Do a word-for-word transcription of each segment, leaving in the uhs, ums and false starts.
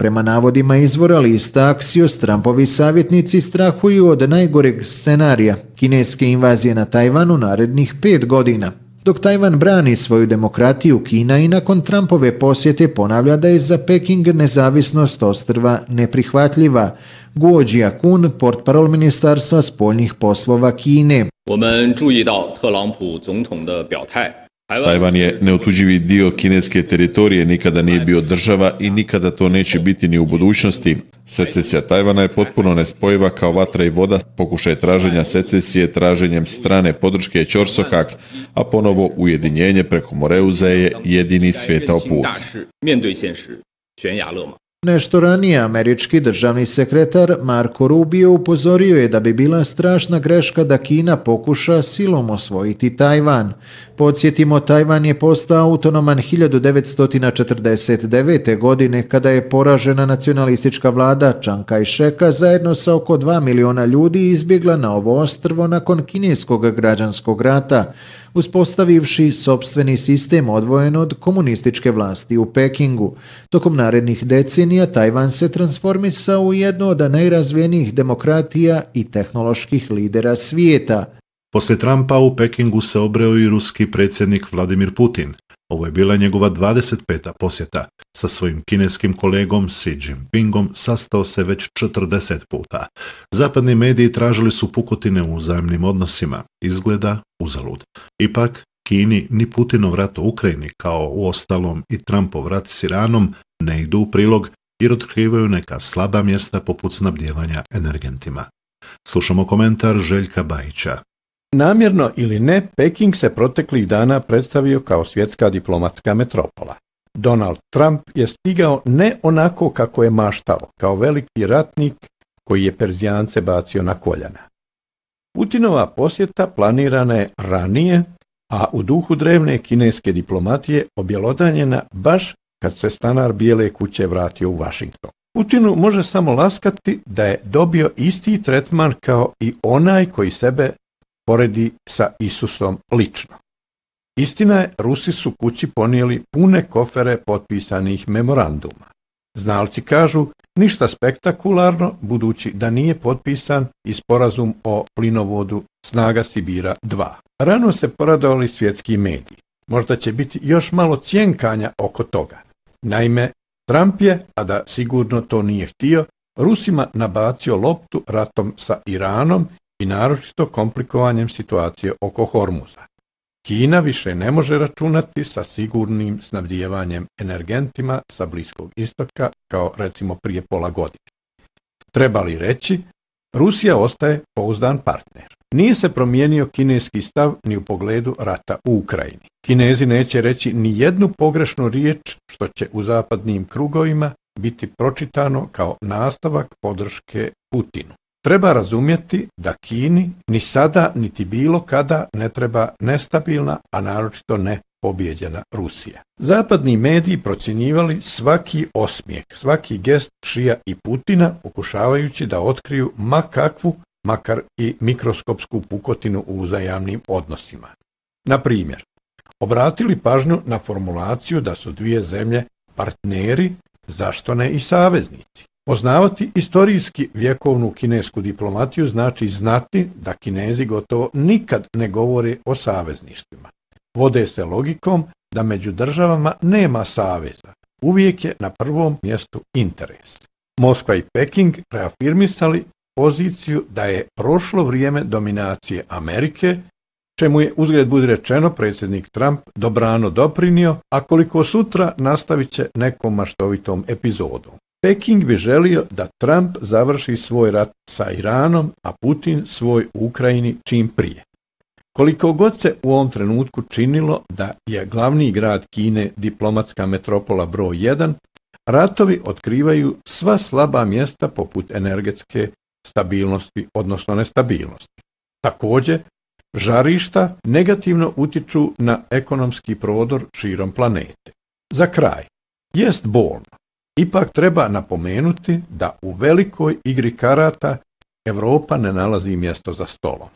prema navodima izvora lista Axios, Trumpovi savjetnici strahuju od najgoreg scenarija kineske invazije na Tajvan u narednih pet godina. Dok Tajvan brani svoju demokratiju, Kina i nakon Trumpove posjete ponavlja da je za Peking nezavisnost ostrva neprihvatljiva. Guo Jiakun, portparol Ministarstva spoljnih poslova Kine. Tajvan je neotuđivi dio kineske teritorije, nikada nije bio država i nikada to neće biti ni u budućnosti. Secesija Tajvana je potpuno nespojiva kao vatra i voda, pokušaj traženja secesije traženjem strane podrške je ćorsokak, a ponovo ujedinjenje preko Moreuza je jedini svijetao put. Nešto ranije američki državni sekretar Marco Rubio upozorio je da bi bila strašna greška da Kina pokuša silom osvojiti Tajvan. Podsjetimo, Tajvan je postao autonoman hiljadu devetsto četrdeset devete. godine kada je poražena nacionalistička vlada Chiang Kai-sheka zajedno sa oko dva miliona ljudi izbjegla na ovo ostrvo nakon kineskog građanskog rata, uspostavivši sopstveni sistem odvojen od komunističke vlasti u Pekingu. Tokom narednih decenija Tajvan se transformisao u jednu od najrazvijenijih demokratija i tehnoloških lidera svijeta. Poslije Trumpa u Pekingu se obreo i ruski predsjednik Vladimir Putin. Ovo je bila njegova dvadeset peta posjeta. Sa svojim kineskim kolegom Xi Jinpingom sastao se već četrdeset puta. Zapadni mediji tražili su pukotine u uzajamnim odnosima. Izgleda uzalud. Ipak, Kini ni Putinov rat u Ukrajini, kao u ostalom i Trumpov rat s Iranom, ne idu u prilog jer otkrivaju neka slaba mjesta poput snabdijevanja energentima. Slušamo komentar Željka Bajića. Namjerno ili ne, Peking se proteklih dana predstavio kao svjetska diplomatska metropola. Donald Trump je stigao ne onako kako je maštao, kao veliki ratnik koji je Perzijance bacio na koljena. Putinova posjeta planirana je ranije, a u duhu drevne kineske diplomatije objelodanjena baš kad se stanar Bijele kuće vratio u Washington. Putinu može samo laskati da je dobio isti tretman kao i onaj koji sebe poredi sa Isusom lično. Istina je, Rusi su kući ponijeli pune kofere potpisanih memoranduma. Znalci kažu ništa spektakularno, budući da nije potpisan i sporazum o plinovodu Snaga Sibira dva. Rano se poradovali svjetski mediji. Možda će biti još malo cjenkanja oko toga. Naime, Trump je, a da sigurno to nije htio, Rusima nabacio loptu ratom sa Iranom i naročito komplikovanjem situacije oko Hormuza. Kina više ne može računati sa sigurnim snabdijevanjem energentima sa Bliskog istoka kao recimo prije pola godine. Treba li reći, Rusija ostaje pouzdan partner. Nije se promijenio kineski stav ni u pogledu rata u Ukrajini. Kinezi neće reći ni jednu pogrešnu riječ što će u zapadnim krugovima biti pročitano kao nastavak podrške Putinu. Treba razumjeti da Kini ni sada niti bilo kada ne treba nestabilna, a naročito ne pobjeđena Rusija. Zapadni mediji procjenjivali svaki osmijeh, svaki gest Šija i Putina, pokušavajući da otkriju ma kakvu, makar i mikroskopsku pukotinu u uzajamnim odnosima. Na primjer, obratili pažnju na formulaciju da su dvije zemlje partneri, zašto ne i saveznici. Poznavati istorijski vjekovnu kinesku diplomatiju znači znati da Kinezi gotovo nikad ne govore o savezništvima. Vode se logikom da među državama nema saveza. Uvijek je na prvom mjestu interes. Moskva i Peking reafirmisali poziciju da je prošlo vrijeme dominacije Amerike, čemu je uzgled budi rečeno predsjednik Trump dobrano doprinio, a koliko sutra nastavit će nekom maštovitom epizodom. Peking bi želio da Trump završi svoj rat sa Iranom, a Putin svoj u Ukrajini čim prije. Koliko god se u ovom trenutku činilo da je glavni grad Kine diplomatska metropola broj jedan, ratovi otkrivaju sva slaba mjesta poput energetske stabilnosti, odnosno nestabilnosti. Također, žarišta negativno utječu na ekonomski prodor širom planete. Za kraj, jest bolno. Ipak treba napomenuti da u velikoj igri karata Europa ne nalazi mjesto za stolom.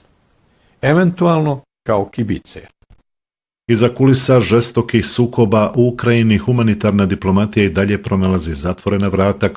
Eventualno kao kibice. Iza kulisa žestokih sukoba u Ukrajini humanitarna diplomatija i dalje pronalazi zatvorena vrata